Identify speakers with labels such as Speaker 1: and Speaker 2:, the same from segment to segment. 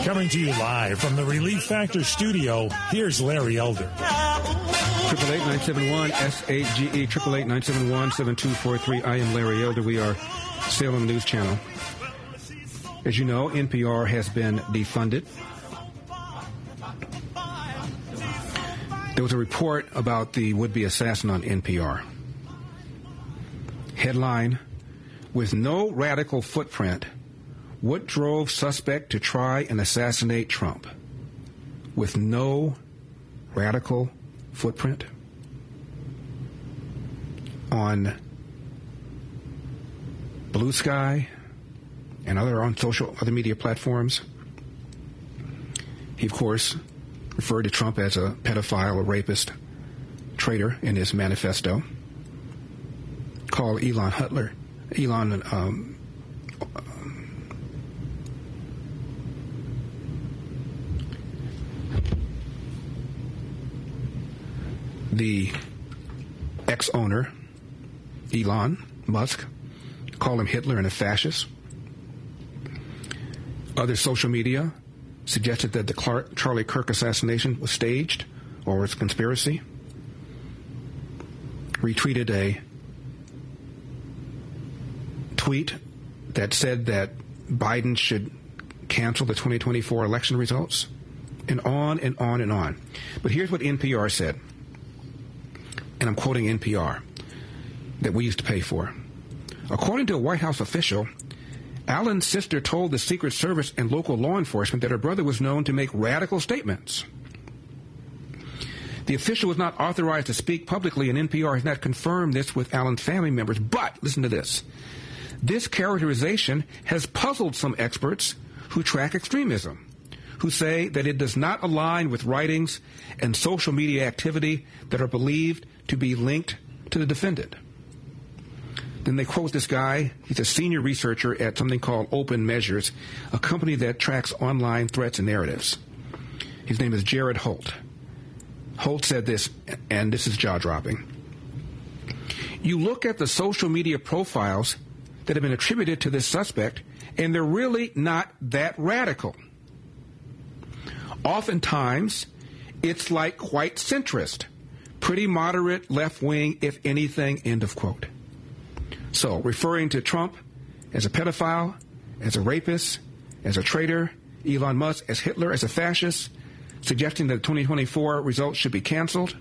Speaker 1: Coming to you live from the Relief Factor studio, here's Larry Elder.
Speaker 2: 888-971-SAGE, 888-971-7243. I am Larry Elder. We are Salem News Channel. As you know, NPR has been defunded. There was a report about the would-be assassin on NPR. Headline, with no radical footprint, what drove suspect to try and assassinate Trump? With no radical footprint? On Blue Sky and other media platforms, he, of course, referred to Trump as a pedophile, a rapist, traitor in his manifesto. Called Elon the ex-owner, Elon Musk, called him Hitler and a fascist. Other social media suggested that the Charlie Kirk assassination was staged or was a conspiracy. Retweeted a tweet that said that Biden should cancel the 2024 election results, and on and on and on. But here's what NPR said, and I'm quoting NPR, that we used to pay for. According to a White House official, Allen's sister told the Secret Service and local law enforcement that her brother was known to make radical statements. The official was not authorized to speak publicly, and NPR has not confirmed this with Allen's family members. But, listen to this. This characterization has puzzled some experts who track extremism, who say that it does not align with writings and social media activity that are believed to be linked to the defendant. Then they quote this guy. He's a senior researcher at something called Open Measures, a company that tracks online threats and narratives. His name is Jared Holt. Holt said this, and this is jaw-dropping. You look at the social media profiles that have been attributed to this suspect, and they're really not that radical. Oftentimes, it's like quite centrist, pretty moderate left-wing, if anything, end of quote. So, referring to Trump as a pedophile, as a rapist, as a traitor, Elon Musk as Hitler, as a fascist, suggesting that the 2024 results should be canceled.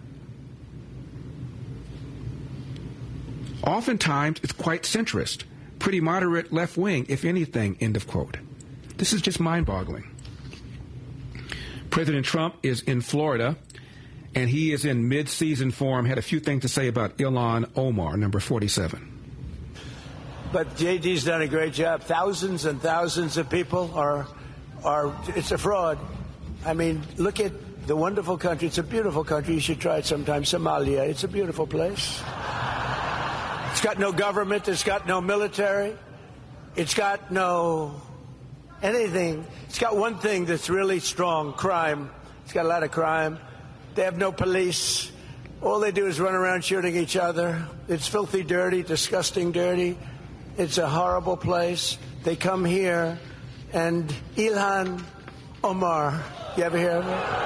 Speaker 2: Oftentimes, it's quite centrist, pretty moderate left-wing, if anything, end of quote. This is just mind-boggling. President Trump is in Florida, and he is in mid-season form. Had a few things to say about Ilhan Omar, number 47.
Speaker 3: But JD's done a great job. Thousands and thousands of people are it's a fraud. I mean, look at the wonderful country. It's a beautiful country. You should try it sometime. Somalia, it's a beautiful place. It's got no government. It's got no military. It's got no anything. It's got one thing that's really strong, crime. It's got a lot of crime. They have no police. All they do is run around shooting each other. It's filthy dirty, disgusting dirty. It's a horrible place. They come here, and Ilhan Omar, you ever hear of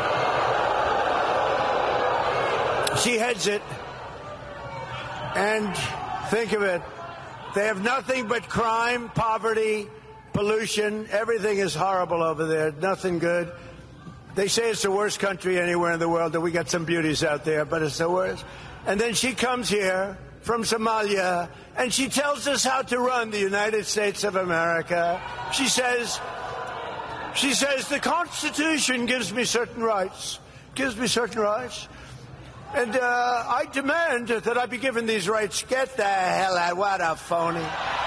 Speaker 3: her? She heads it. And think of it. They have nothing but crime, poverty, pollution. Everything is horrible over there. Nothing good. They say it's the worst country anywhere in the world, that we got some beauties out there, but it's the worst. And then she comes here from Somalia, and she tells us how to run the United States of America. She says, the Constitution gives me certain rights. And I demand that I be given these rights. Get the hell out. What a phony.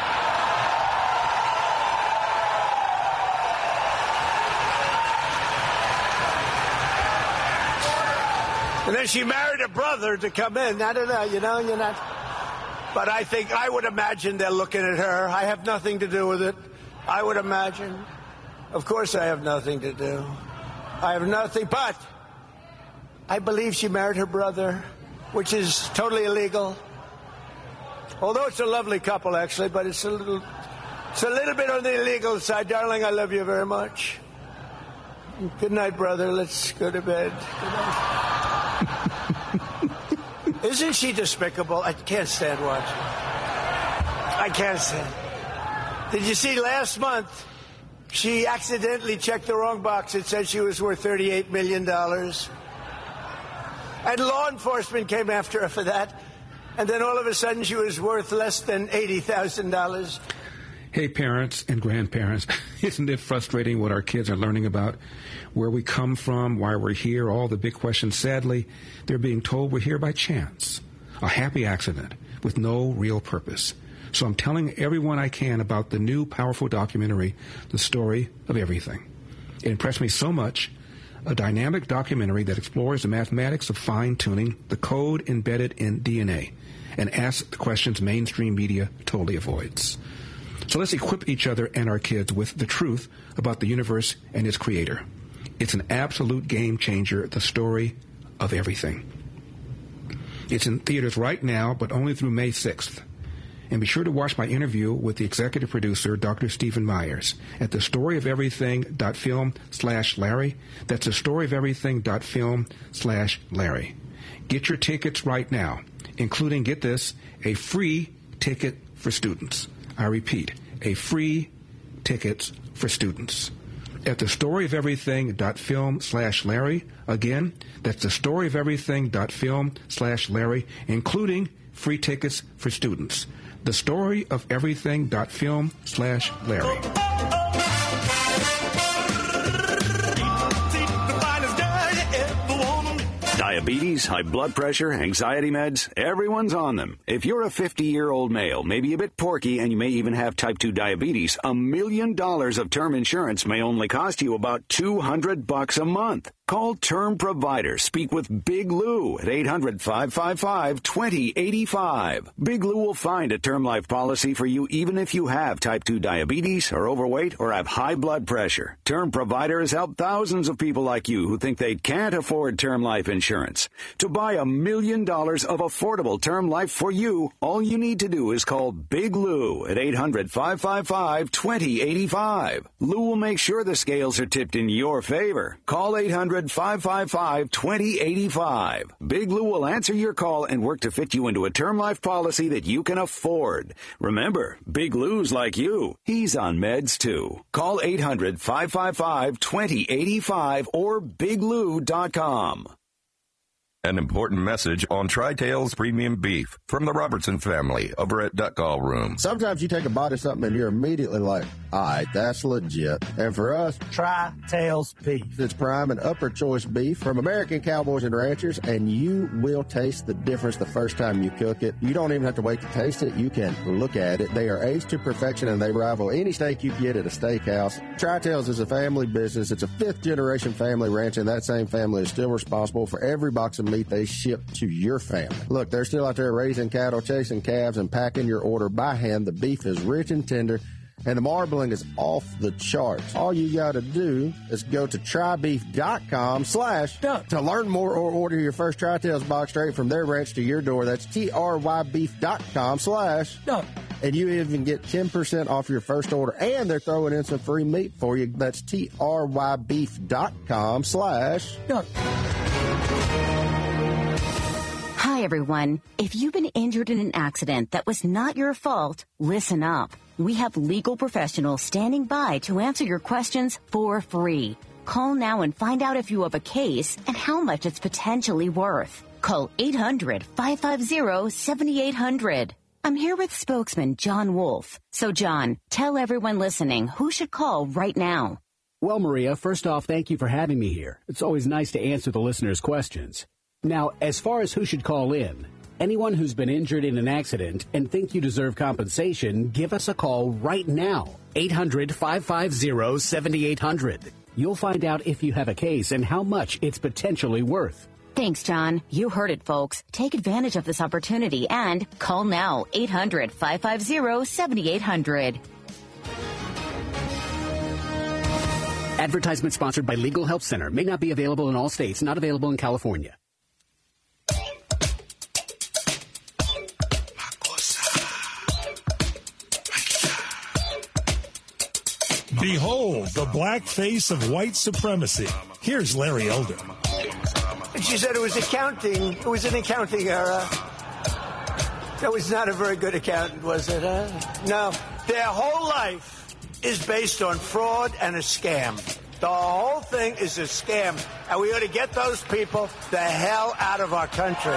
Speaker 3: And then she married a brother to come in. I don't know, you're not. But I would imagine they're looking at her. I have nothing to do with it. I would imagine. Of course I have nothing to do. I have nothing, but I believe she married her brother, which is totally illegal. Although it's a lovely couple, actually, but it's a little bit on the illegal side. Darling, I love you very much. Good night, brother. Let's go to bed. Good night. Isn't she despicable? I can't stand watching. I can't stand. Did you see last month? She accidentally checked the wrong box. It said she was worth $38 million. And law enforcement came after her for that. And then all of a sudden she was worth less than $80,000.
Speaker 2: Hey, parents and grandparents, isn't it frustrating what our kids are learning about where we come from, why we're here, all the big questions? Sadly, they're being told we're here by chance, a happy accident with no real purpose. So I'm telling everyone I can about the new powerful documentary, The Story of Everything. It impressed me so much, a dynamic documentary that explores the mathematics of fine-tuning the code embedded in DNA and asks the questions mainstream media totally avoids. So let's equip each other and our kids with the truth about the universe and its creator. It's an absolute game changer, The Story of Everything. It's in theaters right now, but only through May 6th. And be sure to watch my interview with the executive producer, Dr. Stephen Myers, at thestoryoferything.film/Larry. That's thestoryoferything.film/Larry. Get your tickets right now, including, get this, a free ticket for students. I repeat, a free tickets for students. At thestoryoferything.film/Larry. Again, that's thestoryoferything.film/Larry, including free tickets for students. Thestoryoferything.film/Larry.
Speaker 4: Diabetes, high blood pressure, anxiety meds, everyone's on them. If you're a 50-year-old male, maybe a bit porky, and you may even have type 2 diabetes, $1 million of term insurance may only cost you about $200 a month. Call Term Provider. Speak with Big Lou at 800-555-2085. Big Lou will find a term life policy for you even if you have type 2 diabetes, are overweight, or have high blood pressure. Term Provider has helped thousands of people like you who think they can't afford term life insurance. To buy $1 million of affordable term life for you, all you need to do is call Big Lou at 800-555-2085. Lou will make sure the scales are tipped in your favor. Call 800-555-2085. Big Lou will answer your call and work to fit you into a term life policy that you can afford. Remember, Big Lou's like you. He's on meds too. Call 800-555-2085 or biglou.com.
Speaker 5: An important message on Tri-Tails Premium Beef from the Robertson family over at Duck Call Room.
Speaker 6: Sometimes you take a bite of something and you're immediately like, all right, that's legit. And for us,
Speaker 3: Tri-Tails beef.
Speaker 6: It's prime and upper choice beef from American cowboys and ranchers, and you will taste the difference the first time you cook it. You don't even have to wait to taste it. You can look at it. They are aged to perfection, and they rival any steak you get at a steakhouse. Tri-Tails is a family business. It's a fifth-generation family ranch, and that same family is still responsible for every box of meat they ship to your family. Look, they're still out there raising cattle, chasing calves, and packing your order by hand. The beef is rich and tender, and the marbling is off the charts. All you got to do is go to trybeef.com/duck to learn more or order your first Tri-Tails box straight from their ranch to your door. That's trybeef.com/duck. And you even get 10% off your first order, and they're throwing in some free meat for you. That's trybeef.com/duck.
Speaker 7: Hi, everyone. If you've been injured in an accident that was not your fault, listen up. We have legal professionals standing by to answer your questions for free. Call now and find out if you have a case and how much it's potentially worth. Call 800-550-7800. I'm here with spokesman John Wolf. So, John, tell everyone listening who should call right now.
Speaker 8: Well, Maria, first off, thank you for having me here. It's always nice to answer the listeners' questions. Now, as far as who should call in, anyone who's been injured in an accident and think you deserve compensation, give us a call right now. 800-550-7800. You'll find out if you have a case and how much it's potentially worth.
Speaker 7: Thanks, John. You heard it, folks. Take advantage of this opportunity and call now. 800-550-7800.
Speaker 8: Advertisement sponsored by Legal Help Center. May not be available in all states. Not available in California.
Speaker 1: Behold, the black face of white supremacy. Here's Larry Elder.
Speaker 3: And she said it was accounting. It was an accounting error. That was not a very good accountant, was it? No. Their whole life is based on fraud and a scam. The whole thing is a scam. And we ought to get those people the hell out of our country.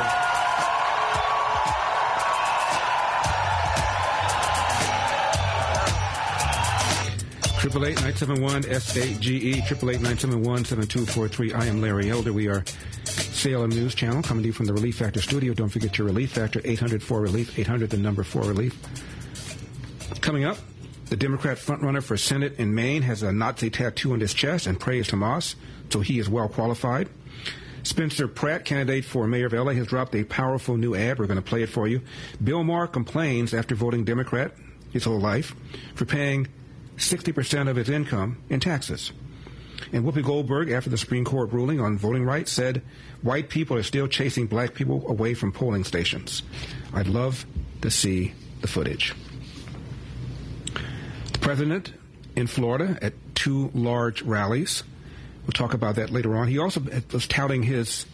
Speaker 2: 888-971-SAGE, 888-971-7243. I am Larry Elder. We are Salem News Channel coming to you from the Relief Factor studio. Don't forget your Relief Factor, 800-4RELIEF, 800 the number 4RELIEF. Coming up, the Democrat frontrunner for Senate in Maine has a Nazi tattoo on his chest and praised Hamas, so he is well qualified. Spencer Pratt, candidate for mayor of L.A., has dropped a powerful new ad. We're going to play it for you. Bill Maher complains after voting Democrat his whole life for paying 60% of his income in taxes. And Whoopi Goldberg, after the Supreme Court ruling on voting rights, said white people are still chasing black people away from polling stations. I'd love to see the footage. The president in Florida at 2 large rallies. We'll talk about that later on. He also was touting his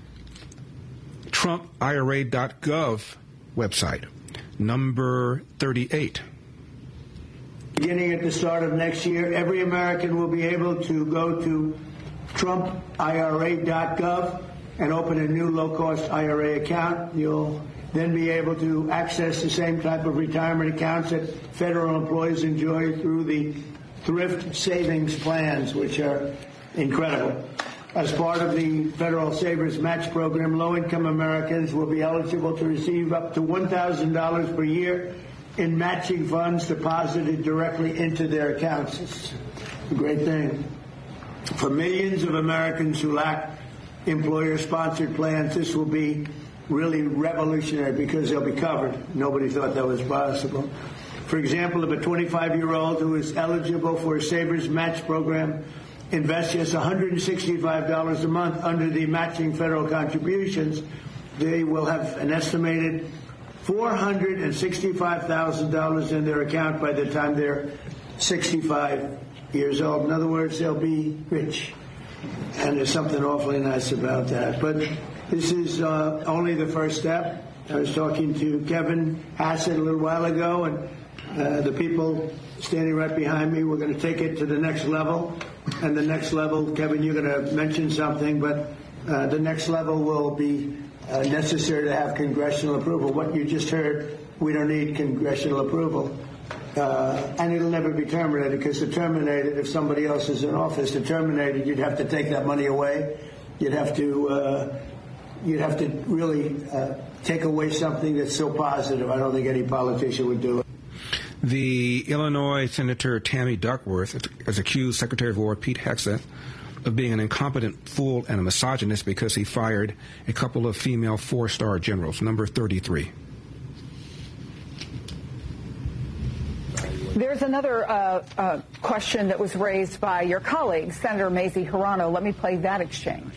Speaker 2: TrumpIRA.gov website, number 38.
Speaker 3: Beginning at the start of next year, every American will be able to go to TrumpIRA.gov and open a new low-cost IRA account. You'll then be able to access the same type of retirement accounts that federal employees enjoy through the thrift savings plans, which are incredible. As part of the Federal Savers Match Program, low-income Americans will be eligible to receive up to $1,000 per year in matching funds deposited directly into their accounts. It's a great thing. For millions of Americans who lack employer-sponsored plans, this will be really revolutionary because they'll be covered. Nobody thought that was possible. For example, if a 25-year-old who is eligible for a Savers Match Program invests just $165 a month under the matching federal contributions, they will have an estimated $465,000 in their account by the time they're 65 years old. In other words, they'll be rich. And there's something awfully nice about that. But this is only the first step. I was talking to Kevin Hassett a little while ago, and the people standing right behind me, we're going to take it to the next level. And the next level, Kevin, you're going to mention something, but the next level will be necessary to have congressional approval. What you just heard, we don't need congressional approval. And it'll never be terminated, because to terminate it, if somebody else is in office, to terminate it, you'd have to take that money away. You'd have to really take away something that's so positive. I don't think any politician would do it.
Speaker 2: The Illinois Senator Tammy Duckworth has accused Secretary of War Pete Hegseth of being an incompetent fool and a misogynist because he fired a couple of female 4-star generals, number 33.
Speaker 9: There's another question that was raised by your colleague, Senator Mazie Hirono. Let me play that exchange.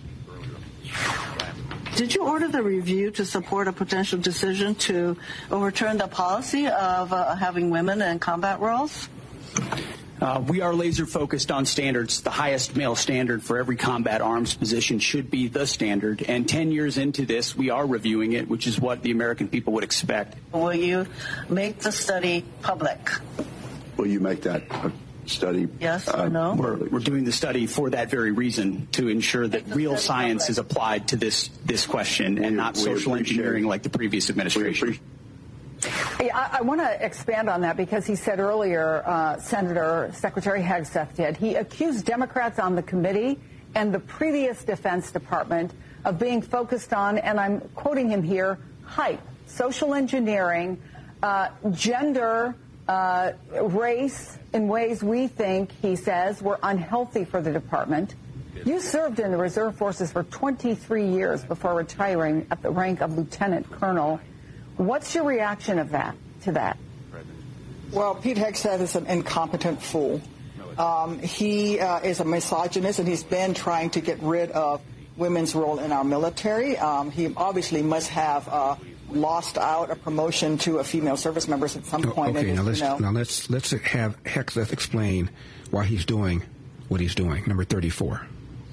Speaker 10: Did you order the review to support a potential decision to overturn the policy of having women in combat roles?
Speaker 8: We are laser focused on standards. The highest male standard for every combat arms position should be the standard. And 10 years into this, we are reviewing it, which is what the American people would expect.
Speaker 10: Will you make the study public?
Speaker 11: Will you make that study?
Speaker 10: Yes or no?
Speaker 8: We're doing the study for that very reason, to ensure that real science is applied to this question and not social engineering like the previous administration.
Speaker 9: I want to expand on that, because he said earlier, Secretary Hegseth did, he accused Democrats on the committee and the previous Defense Department of being focused on, and I'm quoting him here, hype, social engineering, gender, race, in ways we think, he says, were unhealthy for the department. You served in the Reserve Forces for 23 years before retiring at the rank of lieutenant colonel. What's your reaction to that?
Speaker 12: Well, Pete Hegseth is an incompetent fool. He is a misogynist, and he's been trying to get rid of women's role in our military. He obviously must have lost out a promotion to a female service member at some point.
Speaker 2: Okay, now let's have Hegseth explain why he's doing what he's doing. Number 34.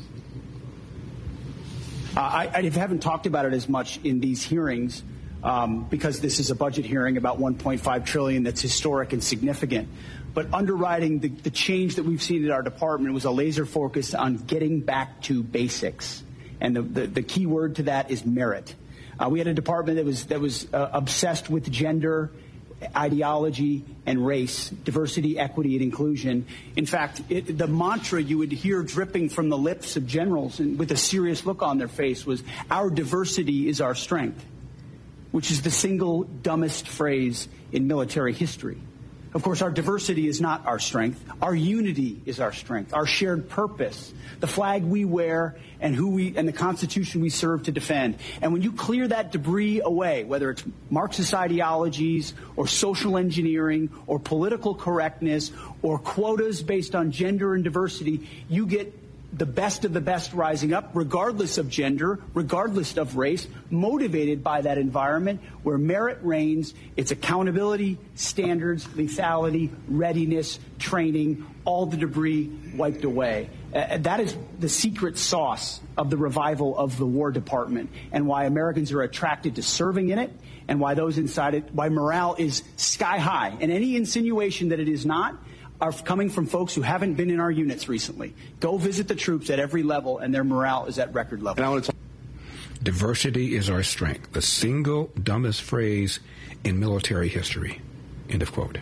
Speaker 13: I haven't talked about it as much in these hearings because this is a budget hearing about $1.5 trillion that's historic and significant. But underwriting the change that we've seen in our department was a laser focus on getting back to basics. And the key word to that is merit. We had a department that was obsessed with gender, ideology, and race, diversity, equity, and inclusion. In fact, the mantra you would hear dripping from the lips of generals and with a serious look on their face was, "Our diversity is our strength," which is the single dumbest phrase in military history. Of course, our diversity is not our strength. Our unity is our strength, our shared purpose, the flag we wear, and the Constitution we serve to defend. And when you clear that debris away, whether it's Marxist ideologies or social engineering or political correctness or quotas based on gender and diversity, you get the best of the best rising up, regardless of gender, regardless of race, motivated by that environment where merit reigns. It's accountability, standards, lethality, readiness, training, all the debris wiped away. That is the secret sauce of the revival of the War Department and why Americans are attracted to serving in it and why those inside it, why morale is sky high. And any insinuation that it is not are coming from folks who haven't been in our units recently. Go visit the troops at every level, and their morale is at record level.
Speaker 2: Diversity is our strength. The single dumbest phrase in military history. End of quote.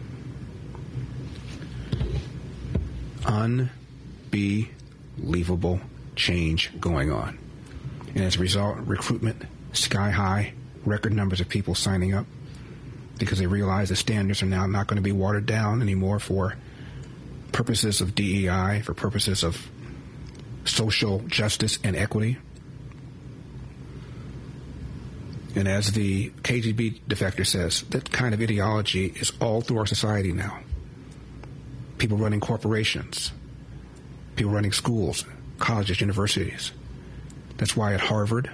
Speaker 2: Unbelievable change going on. And as a result, recruitment sky high, record numbers of people signing up, because they realize the standards are now not going to be watered down anymore for purposes of DEI, for purposes of social justice and equity. And as the KGB defector says, that kind of ideology is all through our society now. People running corporations, people running schools, colleges, universities. That's why at Harvard,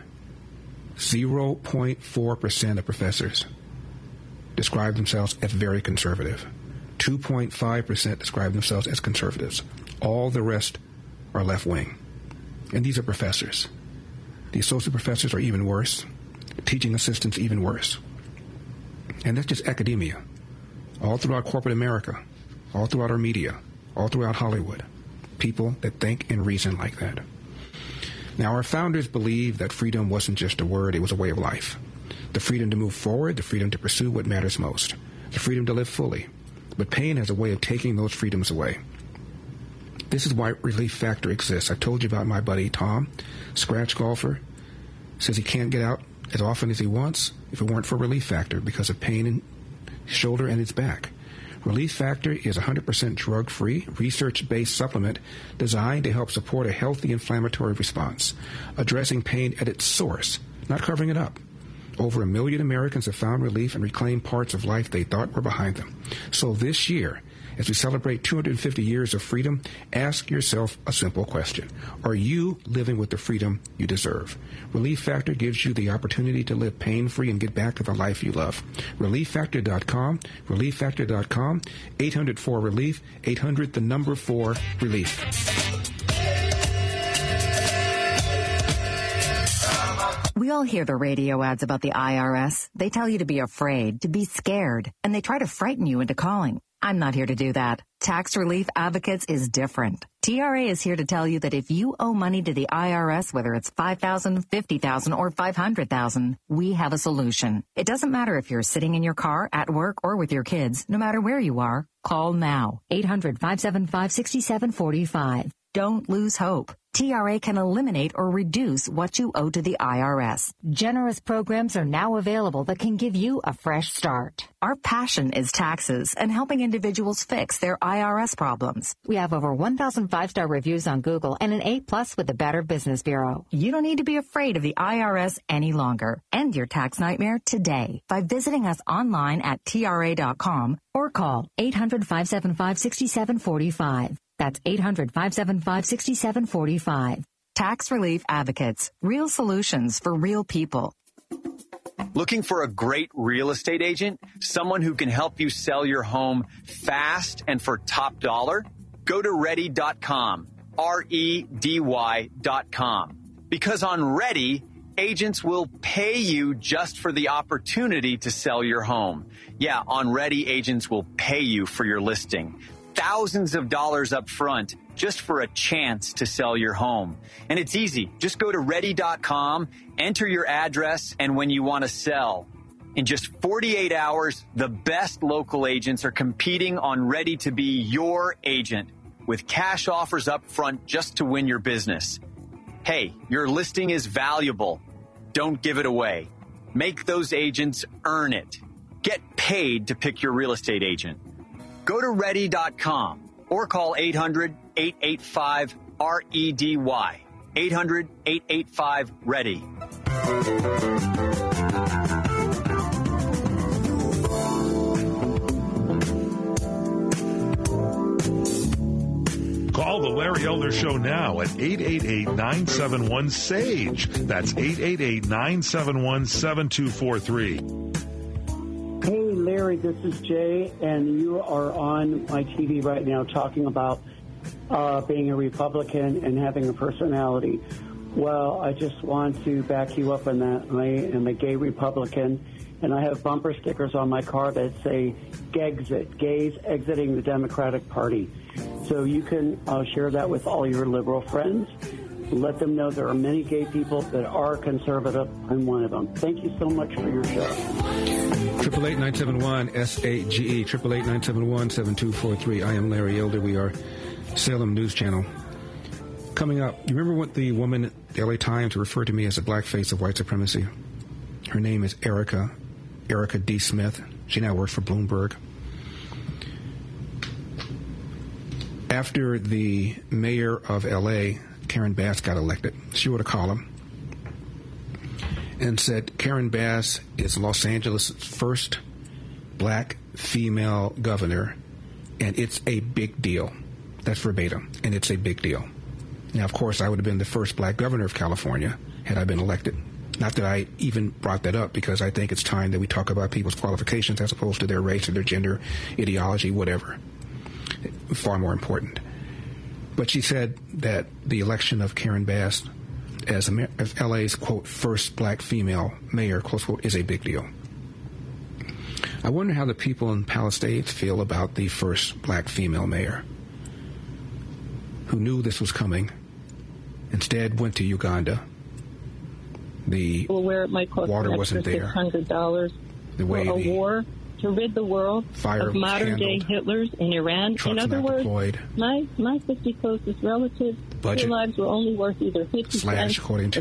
Speaker 2: 0.4% of professors describe themselves as very conservative. 2.5% describe themselves as conservatives. All the rest are left-wing. And these are professors. The associate professors are even worse. Teaching assistants even worse. And that's just academia. All throughout corporate America, all throughout our media, all throughout Hollywood. People that think and reason like that. Now, our founders believed that freedom wasn't just a word, it was a way of life. The freedom to move forward, the freedom to pursue what matters most, the freedom to live fully. But pain has a way of taking those freedoms away. This is why Relief Factor exists. I told you about my buddy Tom, scratch golfer, says he can't get out as often as he wants if it weren't for Relief Factor because of pain in his shoulder and his back. Relief Factor is a 100% drug-free, research-based supplement designed to help support a healthy inflammatory response, addressing pain at its source, not covering it up. Over 1 million Americans have found relief and reclaimed parts of life they thought were behind them. So this year, as we celebrate 250 years of freedom, ask yourself a simple question. Are you living with the freedom you deserve? Relief Factor gives you the opportunity to live pain-free and get back to the life you love. ReliefFactor.com, ReliefFactor.com, 800-4-RELIEF, 800-4-RELIEF.
Speaker 7: We all hear the radio ads about the IRS. They tell you to be afraid, to be scared, and they try to frighten you into calling. I'm not here to do that. Tax Relief Advocates is different. TRA is here to tell you that if you owe money to the IRS, whether it's $5,000, $50,000, or $500,000, we have a solution. It doesn't matter if you're sitting in your car, at work, or with your kids. No matter where you are, call now. 800-575-6745. Don't lose hope. TRA can eliminate or reduce what you owe to the IRS. Generous programs are now available that can give you a fresh start. Our passion is taxes and helping individuals fix their IRS problems. We have over 1,000 5-star reviews on Google and an A+ with the Better Business Bureau. You don't need to be afraid of the IRS any longer. End your tax nightmare today by visiting us online at TRA.com or call 800-575-6745. That's 800-575-6745. Tax Relief Advocates. Real solutions for real people.
Speaker 14: Looking for a great real estate agent? Someone who can help you sell your home fast and for top dollar? Go to ready.com, REDY.com. Because on Ready, agents will pay you just for the opportunity to sell your home. Yeah, on Ready, agents will pay you for your listing. Thousands of dollars up front just for a chance to sell your home. And it's easy. Just go to ready.com, enter your address, and when you want to sell. In just 48 hours, the best local agents are competing on Ready to be your agent with cash offers up front just to win your business. Hey, your listing is valuable. Don't give it away. Make those agents earn it. Get paid to pick your real estate agent. Go to ready.com or call 800-885-REDY. 800-885-READY.
Speaker 1: Call the Larry Elder Show now at 888-971-SAGE. That's 888-971-7243.
Speaker 15: Hey, Larry, this is Jay, and you are on my TV right now talking about being a Republican and having a personality. Well, I just want to back you up on that. I am a gay Republican, and I have bumper stickers on my car that say Gexit, gays exiting the Democratic Party. So you can share that with all your liberal friends. Let them know there are many gay people that are conservative. I'm one of them. Thank you so much for your show.
Speaker 2: 888-971-SAGE, 888-971-7243. I am Larry Elder. We are Salem News Channel. Coming up, you remember what the woman at the LA Times referred to me as a black face of white supremacy? Her name is Erica D. Smith. She now works for Bloomberg. After the mayor of L.A., Karen Bass, got elected, she wrote a column and said Karen Bass is Los Angeles' first black female governor, and it's a big deal. That's verbatim, and it's a big deal. Now, of course, I would have been the first black governor of California had I been elected. Not that I even brought that up, because I think it's time that we talk about people's qualifications as opposed to their race or their gender, ideology, whatever. Far more important. But she said that the election of Karen Bass as LA's, quote, first black female mayor, close quote, is a big deal. I wonder how the people in Palisades feel about the first black female mayor who knew this was coming, instead went to Uganda. The water wasn't there.
Speaker 16: $600
Speaker 2: the way
Speaker 16: for a war to rid the world of modern-day Hitlers in Iran. In other words, my 50 closest relatives, their lives were only worth either 50 cents